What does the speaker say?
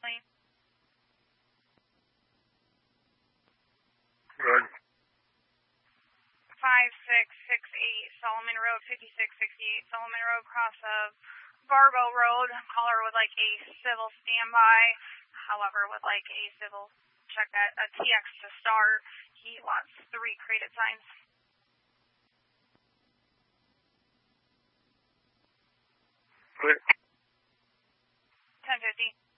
Lane. Good. 5668 Solomon Road, 5668 Solomon Road, cross of Barbo Road. Caller would like a civil standby, however, would like a civil check at a TX to start. He wants 3 crated signs. Clear. 1050.